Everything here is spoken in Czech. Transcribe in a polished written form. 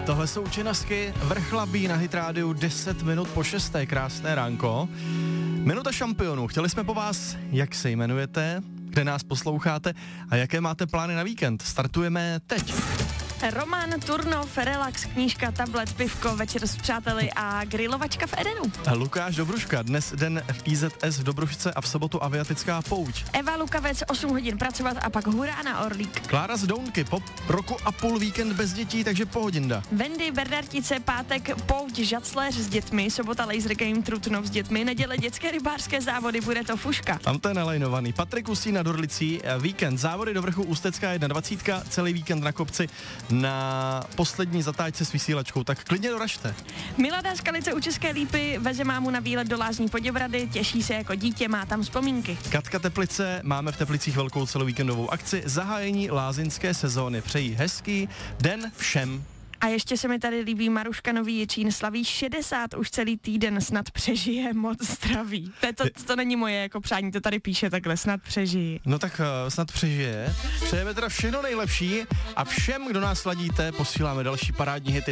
Tohle jsou Činasky, Vrchlabí na Hit rádiu 10 minut po 6. Krásné ránko. Minuta šampionů. Chtěli jsme po vás, jak se jmenujete, kde nás posloucháte a jaké máte plány na víkend. Startujeme teď. Roman, Turnov, relax, knížka, tablet, pivko, večer s přáteli a grilovačka v Edenu. Lukáš Dobruška, dnes den v IZS v Dobrušce a v sobotu aviatická pouť. Eva Lukavec, 8 hodin pracovat a pak hurá na Orlík. Klára z Dounky, po roku a půl víkend bez dětí, takže pohodinda. Wendy, Bernartice, pátek, pouť, Žacléř s dětmi, sobota Laser Game, Trutnov s dětmi, neděle dětské rybářské závody, bude to fuška. Tam to je nalajnovaný. Patrik Usí nad Orlicí, víkend, závody do vrchu Ústecká 21, celý víkend na kopci na poslední zatáčce s vysílačkou, tak klidně doražte. Milada z Kalice u České Lípy veze mámu na výlet do Lázní Poděbrady, těší se jako dítě, má tam vzpomínky. Katka Teplice, máme v Teplicích velkou celovíkendovou akci zahájení lázeňské sezóny. Přeji hezký den všem. A ještě se mi tady líbí Maruška Nový Jičín, slaví 60 už celý týden, snad přežije, moc zdraví. To není moje jako přání, to tady píše takhle, snad přežije. No tak snad přežije. Přejeme teda všechno nejlepší a všem, kdo nás sladíte, posíláme další parádní hity.